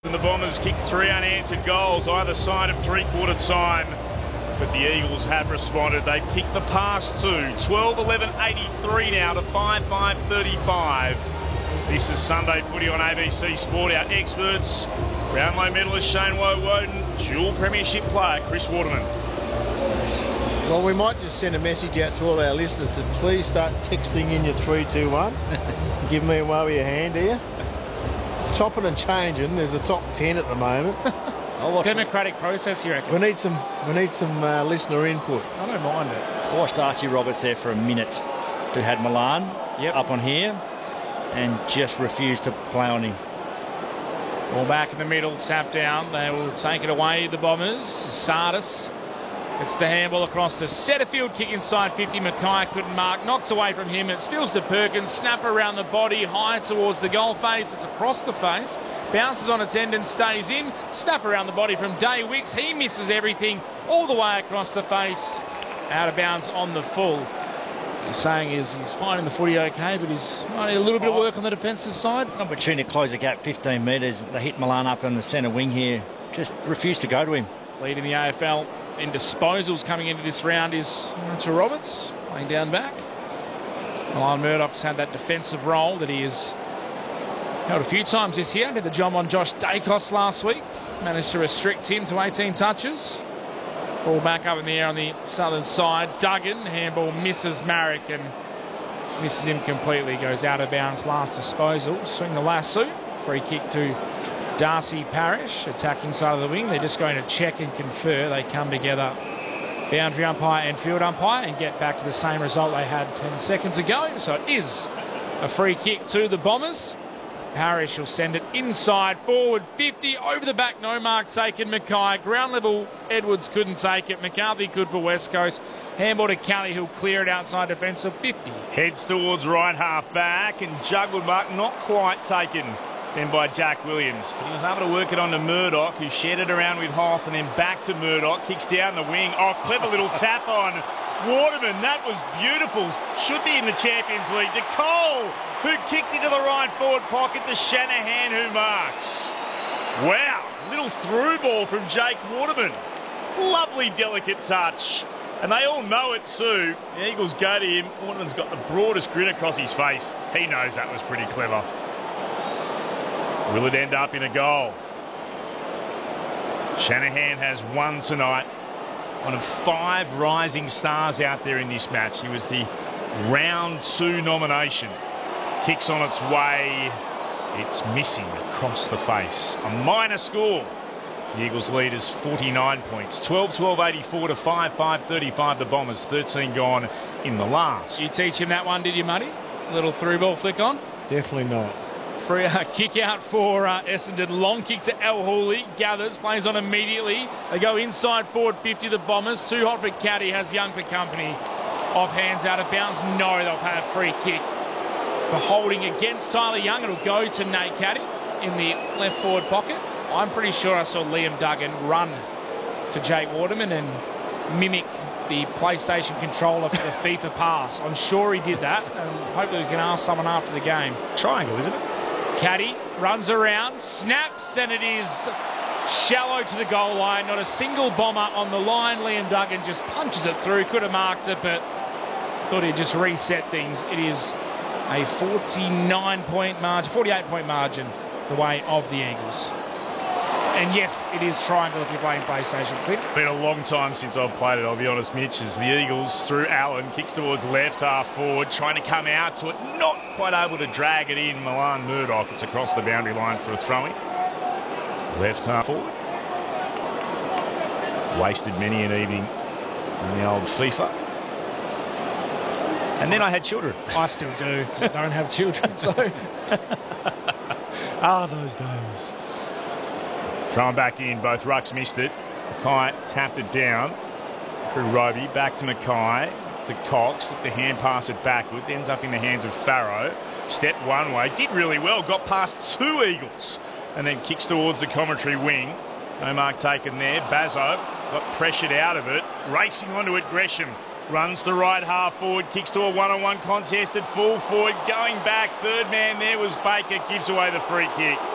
And the Bombers kicked 3 unanswered goals either side of three-quarter time. But the Eagles have responded. They've kicked the pass too. 12-11-83 now to 5-5-35. This is Sunday Footy on ABC Sport. Our experts, Brownlow medalist Shane Woewodin, dual premiership player Chris Waterman. Well, we might just send a message out to all our listeners to please start texting in your 3-2-1. Give me a wave of your hand here. It's chopping and changing. There's a top 10 at the moment. Democratic process, you reckon? We need some listener input. I don't mind it. I watched Archie Roberts there for a minute, who had Milan up on here and just refused to play on him. Ball back in the middle, tap down. They will take it away, the Bombers. Sardis. It's the handball across to Setterfield, kick inside 50. Mackay couldn't mark, knocks away from him. It spills to Perkins, snap around the body, high towards the goal face. It's across the face, bounces on its end and stays in. Snap around the body from Day Wicks. He misses everything all the way across the face, out of bounds on the full. He's saying he's finding the footy okay, but he's a little bit of work on the defensive side. Opportunity to close the gap 15 metres. They hit Milan up on the centre wing here. Just refused to go to him. Lead in the AFL in disposals coming into this round is to Roberts, laying down back. Milan Murdoch's had that defensive role that he has held a few times this year. Did the job on Josh Dacos last week. Managed to restrict him to 18 touches. Ball back up in the air on the southern side. Duggan, handball misses Marek and misses him completely. Goes out of bounds last disposal. Swing the lasso. Free kick to Darcy Parish, attacking side of the wing. They're just going to check and confer. They come together, boundary umpire and field umpire, and get back to the same result they had 10 seconds ago. So it is a free kick to the Bombers. Parish will send it inside, forward 50, over the back, no mark taken. Mackay, ground level, Edwards couldn't take it. McCarthy could for West Coast. Handball to Kelly, who'll clear it outside defensive 50. Heads towards right half back and juggled mark, not quite taken then by Jack Williams. But he was able to work it on to Murdoch, who shared it around with Hoff, and then back to Murdoch, kicks down the wing. Oh, clever little tap on Waterman. That was beautiful. Should be in the Champions League. To Cole, who kicked into the right forward pocket, to Shanahan, who marks. Wow, little through ball from Jake Waterman. Lovely, delicate touch. And they all know it too. The Eagles go to him. Waterman's got the broadest grin across his face. He knows that was pretty clever. Will it end up in a goal? Shanahan has one tonight. One of 5 rising stars out there in this match. He was the round 2 nomination. Kicks on its way. It's missing across the face. A minor score. The Eagles lead is 49 points. 12-12-84 to 5-5-35. The Bombers, 13 gone in the last. You teach him that one, did you, Muddy? A little through ball flick on? Definitely not. Free kick out for Essendon. Long kick to El Hooley. Gathers, plays on immediately. They go inside forward 50, the Bombers. Too hot for Caddy, has Young for company. Off hands, out of bounds. No, they'll pay a free kick for holding against Tyler Young. It'll go to Nate Caddy in the left forward pocket. I'm pretty sure I saw Liam Duggan run to Jake Waterman and mimic the PlayStation controller for the FIFA pass. I'm sure he did that. And hopefully we can ask someone after the game. Triangle, isn't it? Caddy runs around, snaps, and it is shallow to the goal line. Not a single Bomber on the line. Liam Duggan just punches it through. Could have marked it, but thought he'd just reset things. It is a 49-point margin, 48-point margin the way of the Eagles. And yes, it is triangle if you're playing PlayStation. Clip. Been a long time since I've played it, I'll be honest, Mitch, as the Eagles, through Allen, kicks towards left half forward, trying to come out to it, not quite able to drag it in. Milan Murdoch, it's across the boundary line for a throw-in. Left half forward. Wasted many an evening in the old FIFA. And then I had children. I still do, because I don't have children, so... Those days. Thrown back in, both rucks missed it. Mackay tapped it down through Roby, back to Mackay, to Cox, the hand pass it backwards, ends up in the hands of Farrow. Stepped one way, did really well, got past 2 Eagles, and then kicks towards the commentary wing. No mark taken there. Bazzo got pressured out of it, racing onto it. Gresham runs the right half forward, kicks to a one-on-one contest at full forward, going back. Third man there was Baker, gives away the free kick.